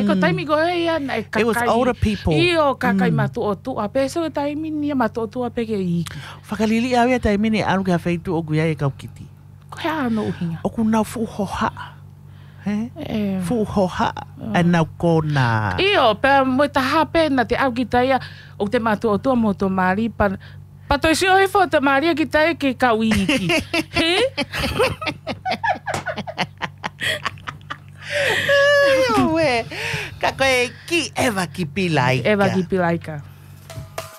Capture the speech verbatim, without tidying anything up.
ko taimi ko e ana e kakai. It was older people. Io kakai mm. matu o tu a peso taimi ni matu o tu a peke iki. Whakalili awea taimi ni aru ka feitu o guia e kaukiti. Ko hea no uhinga. O ku nau fu hoha. He? E. Fu hoha. E nau kona. Io, pe mo ta hape na te au ki taia o te matu o tu mo to mari pa pa to si o e fo te mari ki taia ke kaui iki. He? We, ka koe ki ewa ki pilaika. Ewa ki pilaika.